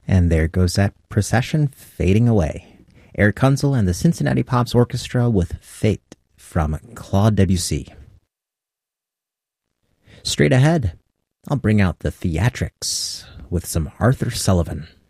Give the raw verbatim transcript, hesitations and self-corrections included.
And there goes that procession fading away. Eric Kunzel and the Cincinnati Pops Orchestra with Fate from Claude Debussy. Straight ahead, I'll bring out the Theatrics with some Arthur Sullivan.